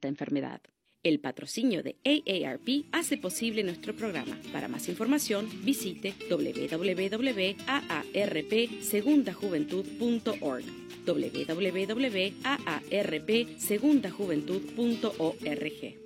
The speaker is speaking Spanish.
esta enfermedad. El patrocinio de AARP hace posible nuestro programa. Para más información, visite www.aarpsegundajuventud.org www.aarpsegundajuventud.org.